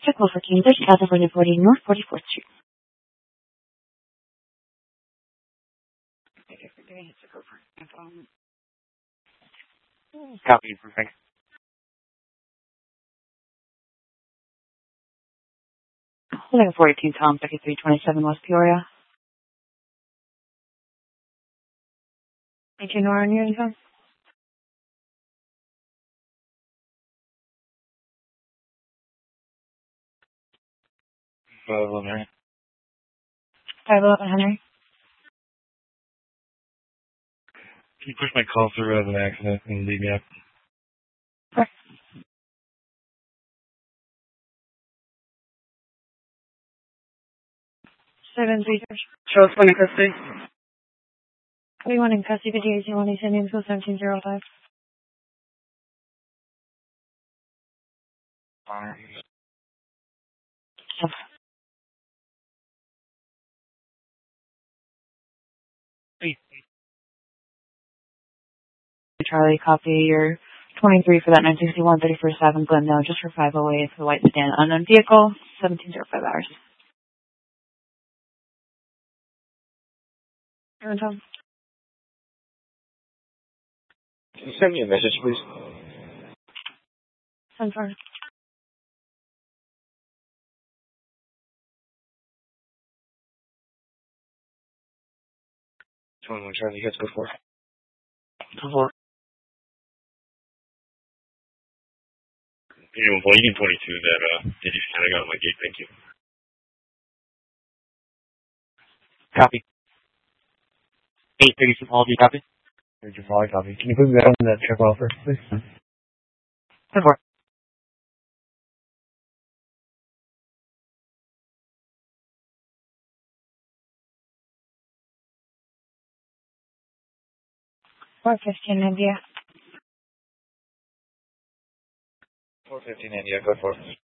Check over Cambridge, California 40 North 44th Street. Thank you for doing it. Check over. Copy. Perfect. 1142 Tom, 3327 West Peoria. Thank you, Nora, on your phone. Henry. 511 Henry. Can you push my call through as an accident and leave me up? Sure. 730. Charles, one in custody. We want in custody video, you want to send in 1705. Charlie, copy your 23 for that 961 31st Ave, Glendale, just for 508 for the white sedan unknown vehicle, 1705 hours. Tom. Can you send me a message, please? Send for. 21 Charlie, let's go for it. Go for it. Anyone bleeding 22 that did you kind of got on my gate, thank you. Copy. 832 Paul, do you copy? Here's your file, copy. Can you put that on that check offer, please? Go for it. Or 15 India. 415 India, go for it.